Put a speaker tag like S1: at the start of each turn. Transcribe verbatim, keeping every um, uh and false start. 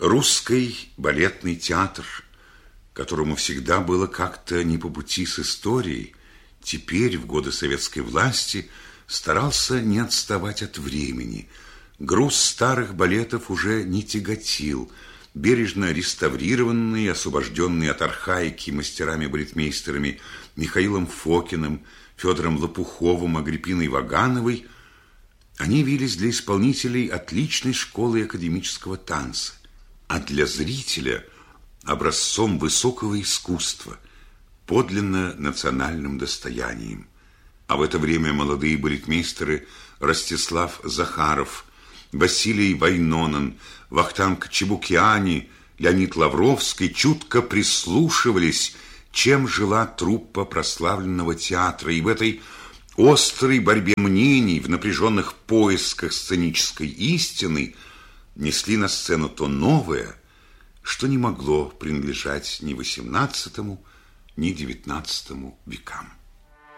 S1: Русский балетный театр, которому всегда было как-то не по пути с историей, теперь, в годы советской власти, старался не отставать от времени. Груз старых балетов уже не тяготил. Бережно реставрированные, освобожденные от архаики мастерами-балетмейстерами Михаилом Фокиным, Федором Лопуховым, Агриппиной Вагановой, они явились для исполнителей отличной школы академического танца, а для зрителя образцом высокого искусства, подлинно национальным достоянием. А в это время молодые балетмейстеры Ростислав Захаров, Василий Вайнонен, Вахтанг Чебукиани, Леонид Лавровский чутко прислушивались, чем жила труппа прославленного театра, и в этой острой борьбе мнений, в напряженных поисках сценической истины несли на сцену то новое, что не могло принадлежать ни восемнадцатому, ни девятнадцатому векам.